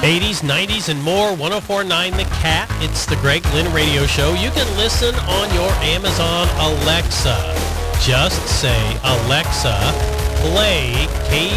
80s, 90s, and more. 104.9 The Cat. It's the Greg Lynn Radio Show. You can listen on your Amazon Alexa. Just say, Alexa, play